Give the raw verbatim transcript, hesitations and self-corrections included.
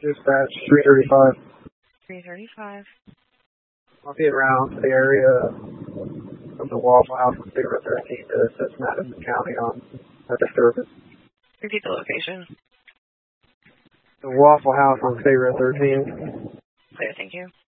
Dispatch three thirty-five. three thirty-five. I'll be around the area of the Waffle House on Figure thirteen to assist Madison County on a disturbance. Repeat the location. The Waffle House on Figure thirteen. Clear, thank you.